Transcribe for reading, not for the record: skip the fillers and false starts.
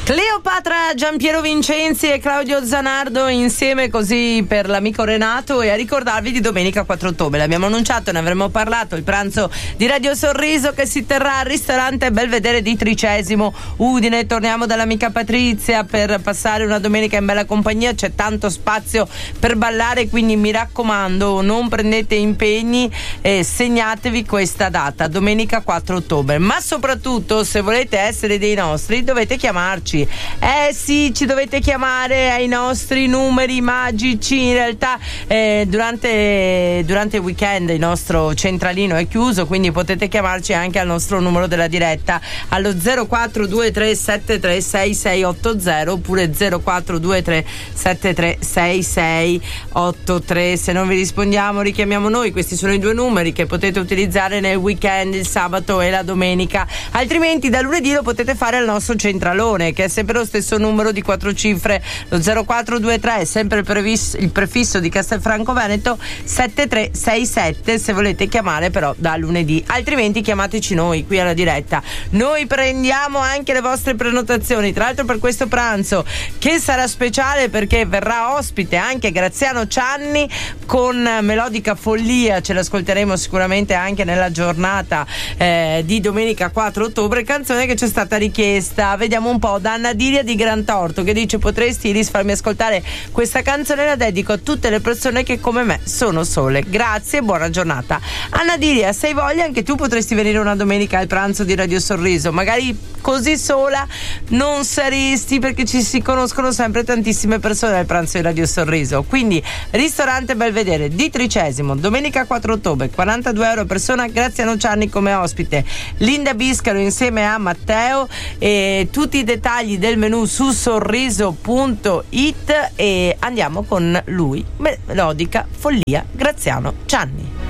Cleopatra, Giampiero Vincenzi e Claudio Zanardo insieme così per l'amico Renato, e a ricordarvi di domenica 4 ottobre. L'abbiamo annunciato, ne avremmo parlato, il pranzo di Radio Sorriso che si terrà al ristorante Belvedere di Tricesimo, Udine. Torniamo dall'amica Patrizia per passare una domenica in bella compagnia, c'è tanto spazio per ballare, quindi mi raccomando non prendete impegni e segnatevi questa data, domenica 4 ottobre. Ma soprattutto, se volete essere dei nostri, dovete chiamarci. Sì, ci dovete chiamare ai nostri numeri magici. In realtà durante il weekend il nostro centralino è chiuso, quindi potete chiamarci anche al nostro numero della diretta allo 0423736680 oppure 0423736683. Se non vi rispondiamo richiamiamo noi, questi sono i due numeri che potete utilizzare nel weekend, il sabato e la domenica. Altrimenti da lunedì lo potete fare al nostro centralone, che è sempre lo stesso numero di 4 cifre, lo 0423 è sempre il prefisso di Castelfranco Veneto 7367, se volete chiamare però da lunedì. Altrimenti chiamateci noi qui alla diretta, noi prendiamo anche le vostre prenotazioni. Tra l'altro per questo pranzo, che sarà speciale perché verrà ospite anche Graziano Cianni con Melodica Follia, ce l'ascolteremo sicuramente anche nella giornata di domenica 4 ottobre, canzone che ci è stata richiesta. Vediamo un po', da Anna Diria di Gran Torto, che dice: potresti Iris farmi ascoltare questa canzone, la dedico a tutte le persone che come me sono sole. Grazie e buona giornata. Anna Diria, se hai voglia anche tu potresti venire una domenica al pranzo di Radio Sorriso, magari così sola non saresti, perché ci si conoscono sempre tantissime persone al pranzo di Radio Sorriso. Quindi ristorante Belvedere di Tricesimo, domenica 4 ottobre, 42 euro a persona, Graziano Cianni come ospite, Linda Biscaro insieme a Matteo, e tutti i dettagli del menù su sorriso.it. E andiamo con lui, Melodica Follia, Graziano Cianni.